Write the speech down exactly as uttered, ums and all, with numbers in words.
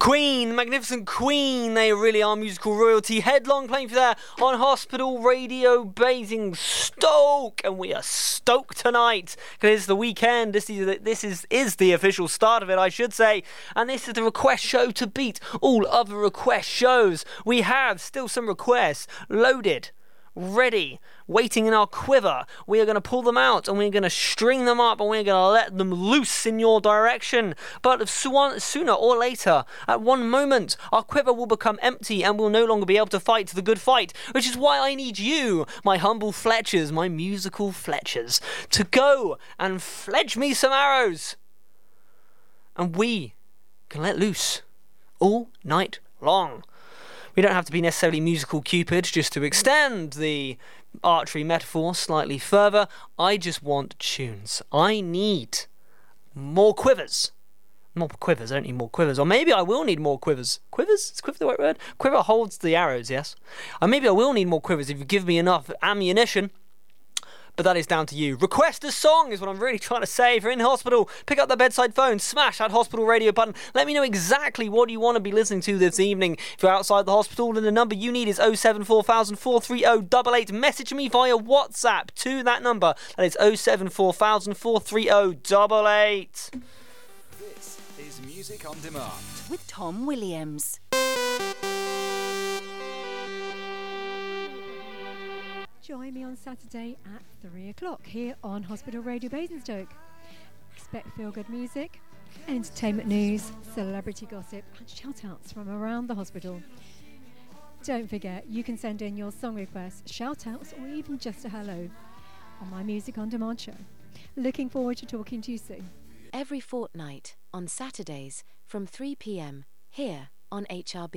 Queen, magnificent Queen, they really are musical royalty. Headlong playing for there on Hospital Radio Basingstoke, and we are stoked tonight because it's the weekend. This is this is is the official start of it, I should say, and this is the request show to beat all other request shows. We have still some requests loaded, ready, waiting in our quiver. We are going to pull them out and we're going to string them up and we're going to let them loose in your direction. But sooner or later, at one moment, our quiver will become empty and we'll no longer be able to fight the good fight, which is why I need you, my humble Fletchers, my musical Fletchers, to go and fledge me some arrows. And we can let loose all night long. We don't have to be necessarily musical cupids just to extend the archery metaphor slightly further. I just want tunes. I need more quivers. More quivers, I don't need more quivers. Or maybe I will need more quivers. Quivers? Is quiver the right word? Quiver holds the arrows, yes. Or maybe I will need more quivers if you give me enough ammunition. But that is down to you. Request a song is what I'm really trying to say. If you're in hospital, pick up the bedside phone, smash that hospital radio button. Let me know exactly what you want to be listening to this evening. If you're outside the hospital, then the number you need is oh seven four thousand, four three oh, eight eight. Message me via WhatsApp to that number. That is oh seven four thousand, four three oh, eight eight. This is Music on Demand with Tom Williams. Join me on Saturday at three o'clock here on Hospital Radio Basingstoke. Expect feel-good music, entertainment news, celebrity gossip and shout-outs from around the hospital. Don't forget, you can send in your song requests, shout-outs or even just a hello on my Music on Demand show. Looking forward to talking to you soon. Every fortnight on Saturdays from three p.m. here on H R B.